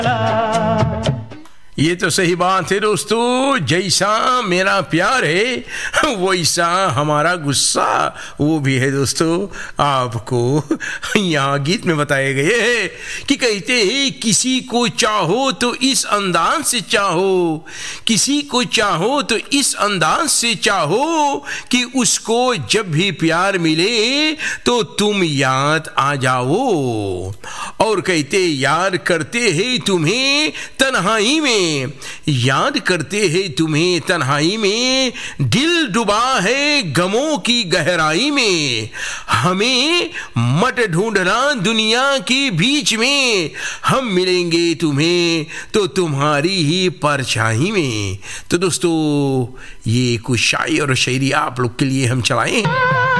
ये तो सही बात है दोस्तों, जैसा मेरा प्यार है वैसा हमारा गुस्सा वो भी है दोस्तों। आपको यहाँ गीत में बताए गए हैं कि कहते हैं किसी को चाहो तो इस अंदाज से चाहो, किसी को चाहो तो इस अंदाज से चाहो कि उसको जब भी प्यार मिले तो तुम याद आ जाओ। और कहते याद करते हैं तुम्हें तन्हाई में, याद करते हैं तुम्हें तन्हाई में, दिल डूबा है गमों की गहराई में, हमें मत ढूंढना दुनिया के बीच में, हम मिलेंगे तुम्हें तो तुम्हारी ही परछाई में। तो दोस्तों ये कुछ शायरी और शायरी आप लोग के लिए हम चलाएं।